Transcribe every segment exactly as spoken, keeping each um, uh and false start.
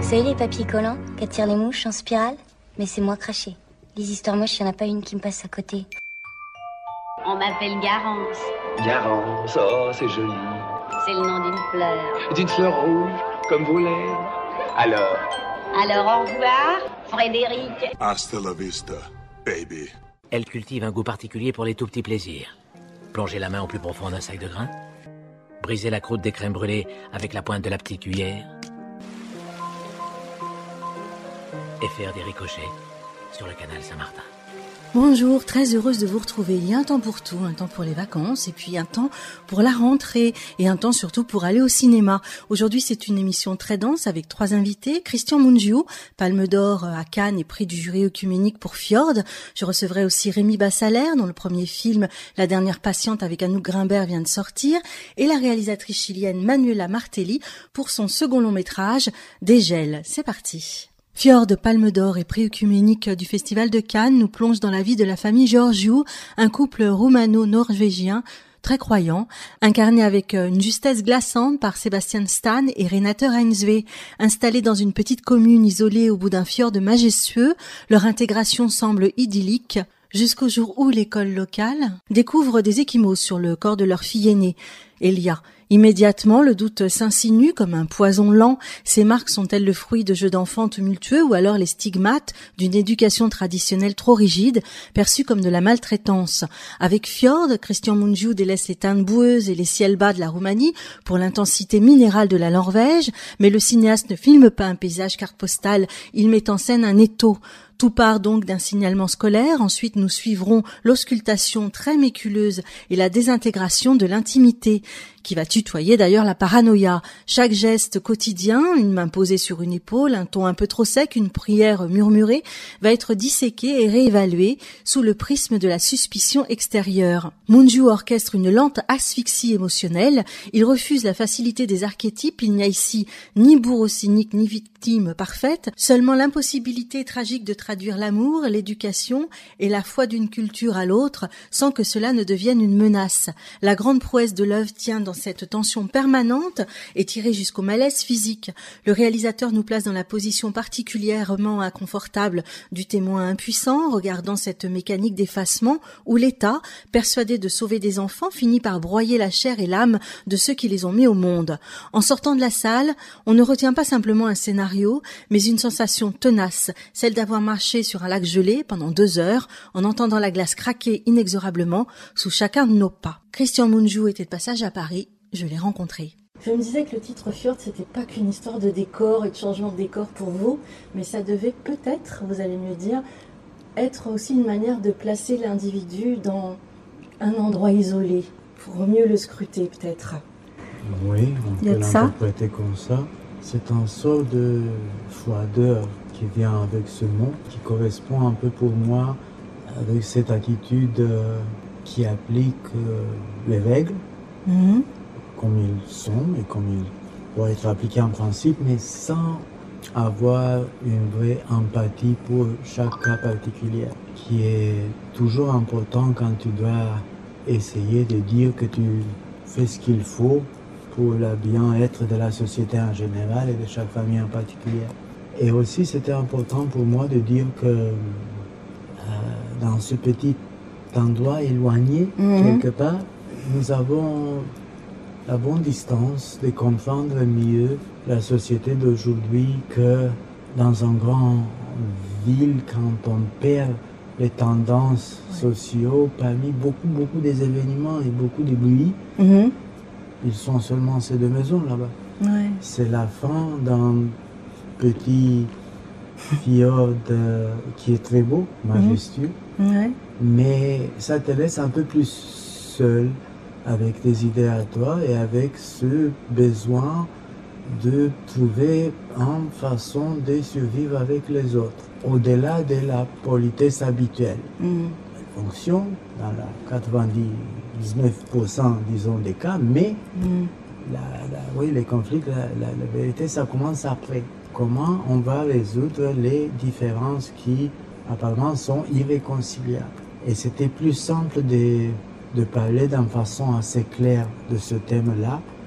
savez les papiers collants qu'attirent les mouches en spirale? Mais c'est moi craché. Les histoires moches, il n'y en a pas une qui me passe à côté. On m'appelle Garance. Garance, oh c'est joli. C'est le nom d'une fleur. D'une fleur rouge, comme vos lèvres. Alors Alors au revoir, Frédéric. Hasta la vista, baby. Elle cultive un goût particulier pour les tout petits plaisirs. Plonger la main au plus profond d'un sac de grains, briser la croûte des crèmes brûlées avec la pointe de la petite cuillère et faire des ricochets sur le canal Saint-Martin. Bonjour, très heureuse de vous retrouver. Il y a un temps pour tout, un temps pour les vacances et puis un temps pour la rentrée et un temps surtout pour aller au cinéma. Aujourd'hui, c'est une émission très dense avec trois invités. Christian Mungiu, Palme d'Or à Cannes et prix du jury œcuménique pour Fjord. Je recevrai aussi Rémi Bassalaire, dont le premier film La dernière patiente avec Anouk Grimbert vient de sortir, et la réalisatrice chilienne Manuela Martelli pour son second long métrage Dégel. C'est parti. Fjord, Palme d'Or et prix œcuménique du Festival de Cannes nous plonge dans la vie de la famille Georgiou, un couple roumano-norvégien très croyant, incarné avec une justesse glaçante par Sébastien Stan et Renate Reinsve. Installés dans une petite commune isolée au bout d'un fjord majestueux, leur intégration semble idyllique, jusqu'au jour où l'école locale découvre des ecchymoses sur le corps de leur fille aînée, Elia. Immédiatement, le doute s'insinue comme un poison lent. Ces marques sont-elles le fruit de jeux d'enfants tumultueux ou alors les stigmates d'une éducation traditionnelle trop rigide, perçue comme de la maltraitance? Avec Fjord, Christian Mungiu délaisse les teintes boueuses et les ciels bas de la Roumanie pour l'intensité minérale de la Norvège, mais le cinéaste ne filme pas un paysage carte postale, il met en scène un étau. Tout part donc d'un signalement scolaire, ensuite nous suivrons l'auscultation très méculeuse et la désintégration de l'intimité, qui va tutoyer d'ailleurs la paranoïa. Chaque geste quotidien, une main posée sur une épaule, un ton un peu trop sec, une prière murmurée, va être disséqué et réévalué sous le prisme de la suspicion extérieure. Mungiu orchestre une lente asphyxie émotionnelle, il refuse la facilité des archétypes, il n'y a ici ni bourreau cynique ni victime parfaite, seulement l'impossibilité tragique de traduire l'amour, l'éducation et la foi d'une culture à l'autre sans que cela ne devienne une menace. La grande prouesse de l'œuvre tient dans cette tension permanente et tirée jusqu'au malaise physique. Le réalisateur nous place dans la position particulièrement inconfortable du témoin impuissant, regardant cette mécanique d'effacement où l'État, persuadé de sauver des enfants, finit par broyer la chair et l'âme de ceux qui les ont mis au monde. En sortant de la salle, on ne retient pas simplement un scénario, mais une sensation tenace, celle d'avoir marché sur un lac gelé pendant deux heures, en entendant la glace craquer inexorablement sous chacun de nos pas. Christian Mungiu était de passage à Paris, je l'ai rencontré. Je me disais que le titre Fjord, c'était pas qu'une histoire de décor et de changement de décor pour vous, mais ça devait peut-être, vous allez me dire, être aussi une manière de placer l'individu dans un endroit isolé, pour mieux le scruter peut-être. Oui, on peut l'interpréter comme ça. C'est un sort de froideur qui vient avec ce mot, qui correspond un peu pour moi avec cette attitude euh, qui applique euh, les règles, mmh. comme ils sont et comme ils doivent être appliqués en principe, mais sans avoir une vraie empathie pour chaque cas particulier, qui est toujours important quand tu dois essayer de dire que tu fais ce qu'il faut pour le bien-être de la société en général et de chaque famille en particulier. Et aussi, c'était important pour moi de dire que euh, dans ce petit endroit éloigné, mmh. quelque part, nous avons la bonne distance de comprendre mieux la société d'aujourd'hui que dans une grande ville, quand on perd les tendances ouais. sociaux, parmi beaucoup, beaucoup des événements et beaucoup de bruit, mmh. ils sont seulement ces deux maisons là-bas. Ouais. C'est la fin d'un petit fjord euh, qui est très beau, majestueux, mmh. ouais. mais ça te laisse un peu plus seul avec tes idées à toi et avec ce besoin de trouver une façon de survivre avec les autres, au-delà de la politesse habituelle. Mmh. Elle fonctionne dans la quatre-vingt-dix-neuf pour cent disons des cas, mais mmh. la, la, oui, les conflits, la, la, la vérité, ça commence après. Comment on va résoudre les différences qui apparemment sont irréconciliables. Et c'était plus simple de, de parler d'une façon assez claire de ce thème-là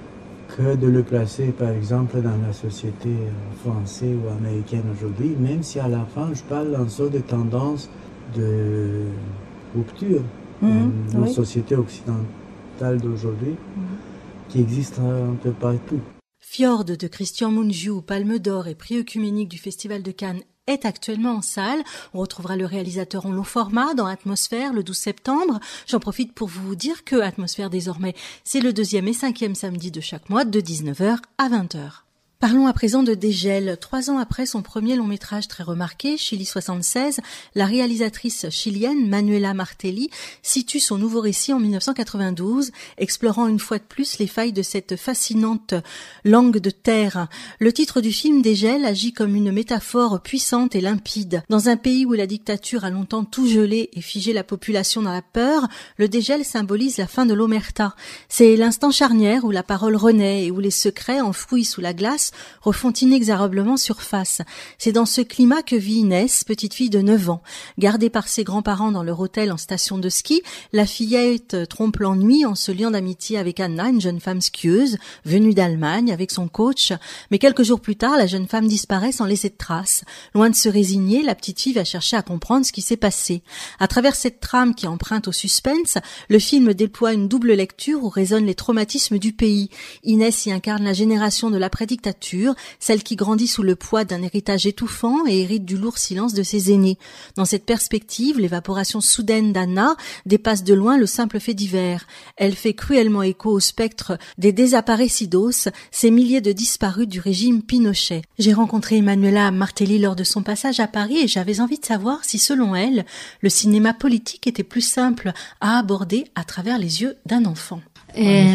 que de le placer par exemple dans la société française ou américaine aujourd'hui, même si à la fin je parle d'une sorte de tendance de rupture mmh, dans nos oui. sociétés occidentales d'aujourd'hui mmh. qui existe un peu partout. Fjord de Christian Mungiu, Palme d'Or et prix œcuménique du Festival de Cannes est actuellement en salle. On retrouvera le réalisateur en long format dans Atmosphère le douze septembre. J'en profite pour vous dire que Atmosphère désormais, c'est le deuxième et cinquième samedi de chaque mois de dix-neuf heures à vingt heures. Parlons à présent de Dégel. Trois ans après son premier long métrage très remarqué, Chili soixante-seize, la réalisatrice chilienne Manuela Martelli situe son nouveau récit en dix-neuf cent quatre-vingt-douze, explorant une fois de plus les failles de cette fascinante langue de terre. Le titre du film, Dégel, agit comme une métaphore puissante et limpide. Dans un pays où la dictature a longtemps tout gelé et figé la population dans la peur, le dégel symbolise la fin de l'omerta. C'est l'instant charnière où la parole renaît et où les secrets enfouis sous la glace refont inexorablement surface. C'est dans ce climat que vit Inès, petite fille de neuf ans. Gardée par ses grands-parents dans leur hôtel en station de ski, la fillette trompe l'ennui en se liant d'amitié avec Anna, une jeune femme skieuse, venue d'Allemagne avec son coach. Mais quelques jours plus tard, la jeune femme disparaît sans laisser de traces. Loin de se résigner, la petite fille va chercher à comprendre ce qui s'est passé. À travers cette trame qui emprunte au suspense, le film déploie une double lecture où résonnent les traumatismes du pays. Inès y incarne la génération de l'après-dictature, celle qui grandit sous le poids d'un héritage étouffant et hérite du lourd silence de ses aînés. Dans cette perspective, l'évaporation soudaine d'Anna dépasse de loin le simple fait divers. Elle fait cruellement écho au spectre des desaparecidos, ces milliers de disparus du régime Pinochet. J'ai rencontré Manuela Martelli lors de son passage à Paris et j'avais envie de savoir si, selon elle, le cinéma politique était plus simple à aborder à travers les yeux d'un enfant. Euh...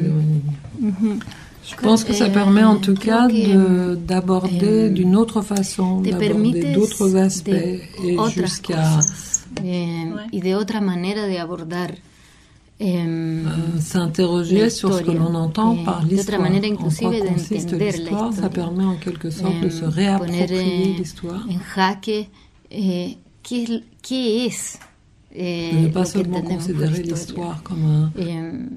Je pense que ça permet en tout cas de, d'aborder d'une autre façon, d'aborder d'autres aspects et jusqu'à y de otra manera de abordar euh, s'interroger sur ce que l'on entend par l'histoire. En quoi consiste l'histoire, ça permet en quelque sorte de se réapproprier l'histoire. De ne pas seulement considérer l'histoire comme un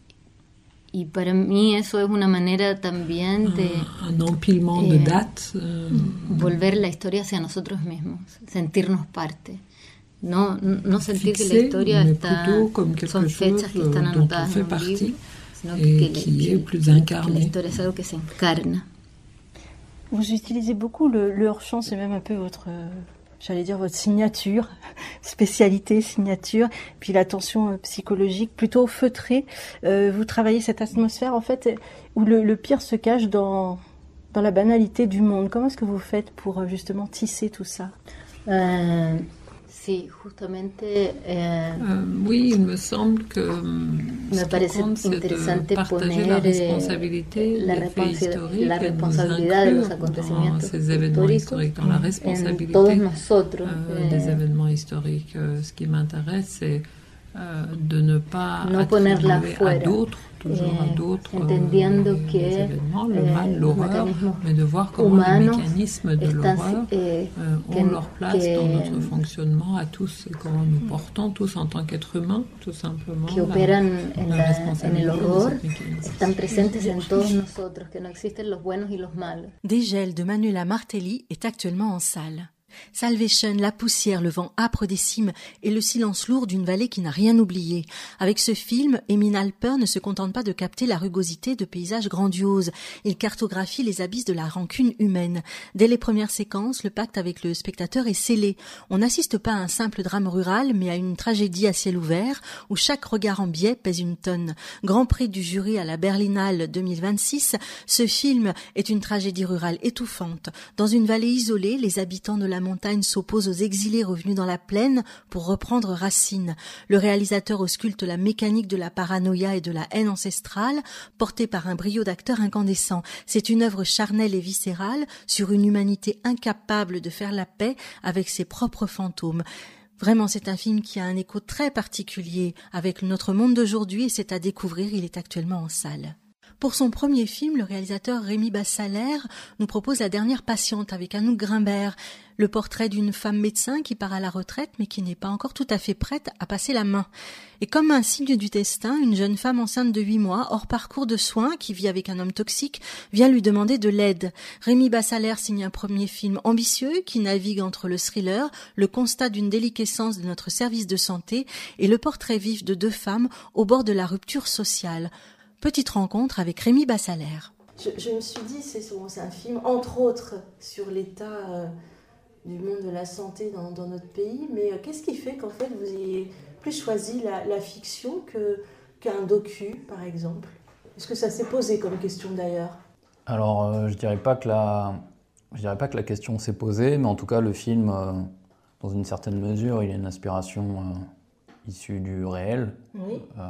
Y para mí eso es una manera también de un empilement de dates, euh, volver la historia hacia nosotros mismos, sentirnos parte. No, no sentir fixé, que la historia está, son fechas que están anotadas en un libro, sino que, qui que, est plus incarné. que la historia es algo que se encarna. Vous utilisez beaucoup le, le hors-champ, c'est même un peu votre... j'allais dire votre signature, spécialité, signature, puis la tension psychologique plutôt feutrée. Euh, vous travaillez cette atmosphère en fait où le, le pire se cache dans, dans la banalité du monde. Comment est-ce que vous faites pour justement tisser tout ça? euh... Sí, justamente. Eh, euh, oui, il me semble que me ce qui compte, c'est de partager la responsabilité la des faits historiques la et de nous inclure dans ces événements historiques, dans la responsabilité euh, des événements historiques. Euh, ce qui m'intéresse, c'est euh, de ne pas no attribuer à d'autres, toujours à d'autres euh, que, événements, le mal, l'horreur, mais de voir comment les mécanismes de l'horreur euh, ont leur place que, dans notre fonctionnement à tous et comment nous portons tous en tant qu'êtres humains, tout simplement, que operan en, la, en el horror, están presentes en todos nosotros, que no existen los buenos y los malos. Dégel de Manuela Martelli est actuellement en salle. Salvation, la poussière, le vent âpre des cimes et le silence lourd d'une vallée qui n'a rien oublié. Avec ce film, Emin Alper ne se contente pas de capter la rugosité de paysages grandioses. Il cartographie les abysses de la rancune humaine. Dès les premières séquences, le pacte avec le spectateur est scellé. On n'assiste pas à un simple drame rural, mais à une tragédie à ciel ouvert, où chaque regard en biais pèse une tonne. Grand prix du jury à la Berlinale deux mille vingt-six, ce film est une tragédie rurale étouffante. Dans une vallée isolée, les habitants de la montagne s'oppose aux exilés revenus dans la plaine pour reprendre racine. Le réalisateur ausculte la mécanique de la paranoïa et de la haine ancestrale, portée par un brio d'acteur incandescent. C'est une œuvre charnelle et viscérale sur une humanité incapable de faire la paix avec ses propres fantômes. Vraiment, c'est un film qui a un écho très particulier avec notre monde d'aujourd'hui et c'est à découvrir, il est actuellement en salle. Pour son premier film, le réalisateur Rémi Bassalaire nous propose La dernière patiente avec Anouk Grimbert, le portrait d'une femme médecin qui part à la retraite mais qui n'est pas encore tout à fait prête à passer la main. Et comme un signe du destin, une jeune femme enceinte de huit mois, hors parcours de soins, qui vit avec un homme toxique, vient lui demander de l'aide. Rémi Bassalaire signe un premier film ambitieux qui navigue entre le thriller, le constat d'une déliquescence de notre service de santé et le portrait vif de deux femmes au bord de la rupture sociale. Petite rencontre avec Rémi Bassalaire. Je, je me suis dit, c'est, c'est un film, entre autres, sur l'état euh, du monde de la santé dans, dans notre pays, mais euh, qu'est-ce qui fait qu'en fait vous ayez plus choisi la, la fiction que, qu'un docu, par exemple? Est-ce que ça s'est posé comme question d'ailleurs? Alors, euh, je dirais pas que la, je dirais pas que la question s'est posée, mais en tout cas, le film, euh, dans une certaine mesure, il a une inspiration euh, issue du réel. Oui. Euh,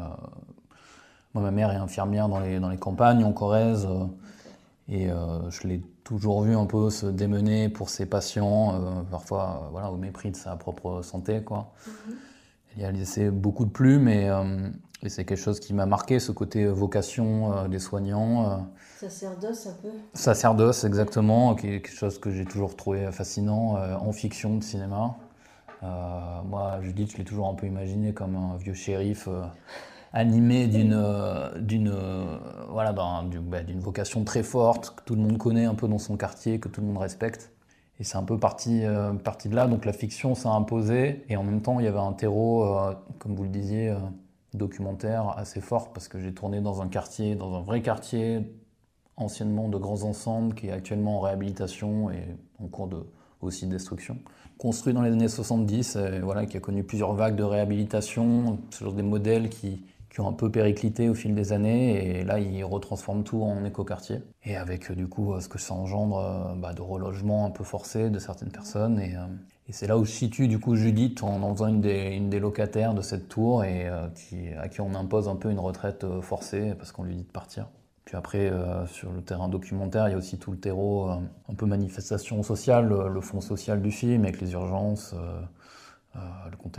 Moi, ma mère est infirmière dans les, dans les campagnes, en Corrèze, euh, et euh, je l'ai toujours vu un peu se démener pour ses patients, euh, parfois euh, voilà, au mépris de sa propre santé, quoi. Mm-hmm. Il y a laissé beaucoup de plumes, et, euh, et c'est quelque chose qui m'a marqué, ce côté vocation euh, des soignants. Euh, Sacerdoce, un peu. Sacerdoce, exactement, qui est quelque chose que j'ai toujours trouvé fascinant euh, en fiction de cinéma. Euh, moi, Judith, je l'ai toujours un peu imaginé comme un vieux shérif euh, animé d'une, euh, d'une, euh, voilà, d'un, d'une, bah, d'une vocation très forte, que tout le monde connaît un peu dans son quartier, que tout le monde respecte. Et c'est un peu parti, euh, parti de là. Donc la fiction s'est imposée, et en même temps, il y avait un terreau, euh, comme vous le disiez, euh, documentaire assez fort, parce que j'ai tourné dans un quartier, dans un vrai quartier, anciennement de grands ensembles, qui est actuellement en réhabilitation et en cours de aussi destruction. Construit dans les années soixante-dix, et voilà, qui a connu plusieurs vagues de réhabilitation, sur des modèles qui, qui ont un peu périclité au fil des années, et là, ils retransforment tout en écoquartier. Et avec, du coup, ce que ça engendre bah, de relogement un peu forcé de certaines personnes. Et, et c'est là où je situe, du coup, Judith, en, en faisant une des, une des locataires de cette tour, et euh, qui, à qui on impose un peu une retraite forcée, parce qu'on lui dit de partir. Puis après, euh, sur le terrain documentaire, il y a aussi tout le terreau, euh, un peu manifestation sociale, le, le fond social du film, avec les urgences, euh, euh, le contexte